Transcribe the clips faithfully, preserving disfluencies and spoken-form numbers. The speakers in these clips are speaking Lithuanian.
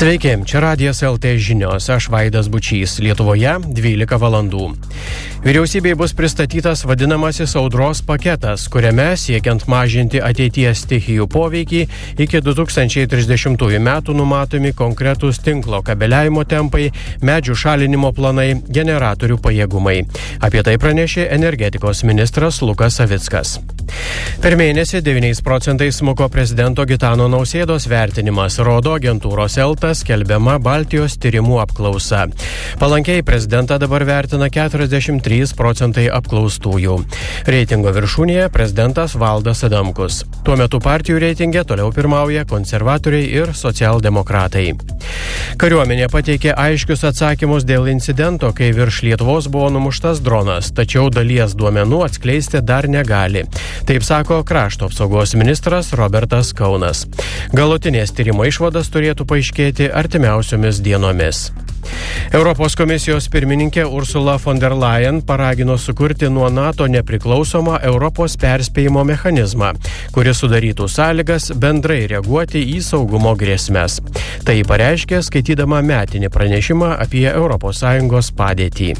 Sveiki, čia Radijas L T žinios, aš Vaidas Bučys, Lietuvoje dvylika valandų. Vyriausybei bus pristatytas vadinamasis audros paketas, kuriame siekiant mažinti ateities stichijų poveikį iki du tūkstančiai trisdešimtųjų metų numatomi konkretūs tinklo kabeliavimo tempai, medžių šalinimo planai, generatorių pajėgumai. Apie tai pranešė energetikos ministras Lukas Savickas. Per mėnesį devyniais procentais smuko prezidento Gitano Nausėdos vertinimas, rodo agentūros Elta skelbiama Baltijos tyrimų apklausa. Palankiai prezidentą dabar vertina keturiasdešimt trys procentai apklaustųjų. Reitingo viršūnėje prezidentas Valdas Adamkus. Tuo metu partijų reitinge toliau pirmauja konservatoriai ir socialdemokratai. Kariuomenė pateikė aiškius atsakymus dėl incidento, kai virš Lietuvos buvo numuštas dronas, tačiau dalies duomenų atskleisti dar negali. Taip sako krašto apsaugos ministras Robertas Kaunas. Galutinės tyrimo išvadas turėtų paaiškėti artimiausiomis dienomis. Europos komisijos pirmininkė Ursula von der Leyen paragino sukurti nuo NATO nepriklausomą Europos perspėjimo mechanizmą, kuris sudarytų sąlygas bendrai reaguoti į saugumo grėsmes. Tai pareiškė skaitydama metinį pranešimą apie Europos Sąjungos padėtį.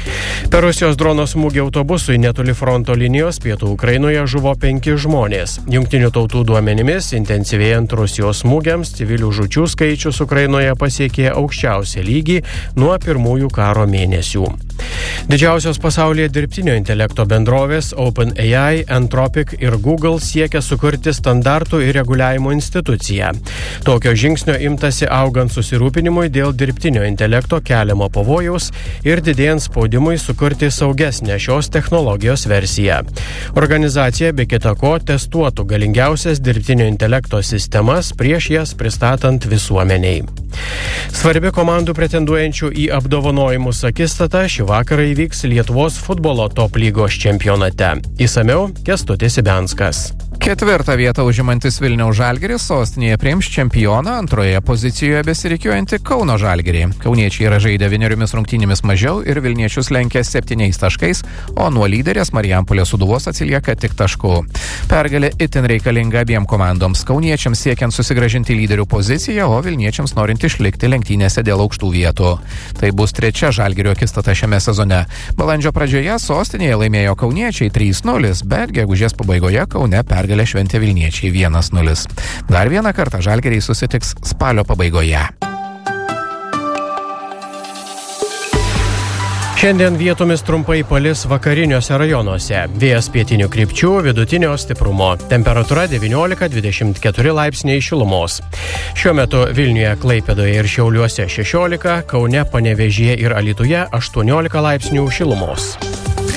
Per Rusijos drono smūgį autobusui netoli fronto linijos pietų Ukrainoje žuvo penki žmonės. Jungtinių tautų duomenimis, intensyvėjant Rusijos smūgiams, civilių žūčių skaičius Ukrainoje pasiekė aukščiausią lygį nuo pirmųjų karo mėnesių. Didžiausios pasaulyje dirbtinio intelekto bendrovės OpenAI, Anthropic ir Google siekia sukurti standartų ir reguliavimo instituciją. Tokio žingsnio imtasi augant susirūpinimui dėl dirbtinio intelekto keliamo pavojaus ir didėjant spaudimui sukurti saugesnę šios technologijos versiją. Organizacija be kita ko testuotų galingiausias dirbtinio intelekto sistemas prieš jas pristatant visuomeniai. Svarbi komandų pretenduojančių į apdovanojimus akistata šį vakarą įvyks Lietuvos futbolo top lygos čempionate. Įsamiau Kęstutis Ibenskas. Ketvirtą vietą užimantis Vilniaus Žalgiris sostinėje priims čempioną, antroje pozicijoje besirikiuojantį Kauno Žalgirį. Kauniečiai yra žaidę vieneriomis rungtynėmis mažiau ir Vilniečius lenkia septyniais taškais, o nuo lyderės Marijampolės Sūduvos atsilieka tik tašku. Pergalė itin reikalinga abiem komandoms. Kauniečiams siekiant susigrąžinti lyderių poziciją, o Vilniečiams norint išlikti lenktynėse dėl aukštų vietų. Tai bus trečia Žalgirio akistata šiame sezone. Balandžio pradžioje sostinėje laimėjo kauniečiai trys nulis, bet gegužės pabaigoje Kaune pergalė šventė Vilniečiai vienas nulis. Dar vieną kartą Žalgiriai susitiks spalio pabaigoje. Šiandien vietomis trumpai palis vakariniuose rajonuose. Vėjas pietinių krypčių, vidutinio stiprumo. Temperatūra devyniolika dvidešimt keturi laipsniai šilumos. Šiuo metu Vilniuje, Klaipėdoje ir Šiauliuose šešiolika, Kaune, Panevėžyje ir Alytuje aštuoniolika laipsnių šilumos.